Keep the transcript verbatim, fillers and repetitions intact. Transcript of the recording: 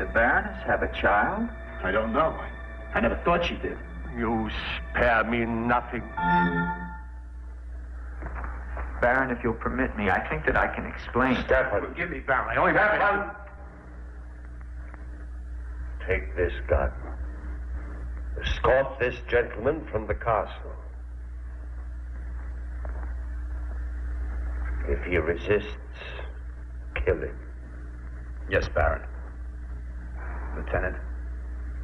the Baroness have a child? I don't know. I never thought she did. You spare me nothing. Baron, if you'll permit me, I think that I can explain. Stefan. Forgive me, Baron. I only have Stefan. Take this gun. Escort this gentleman from the castle. If he resists, kill him. Yes, Baron. Lieutenant.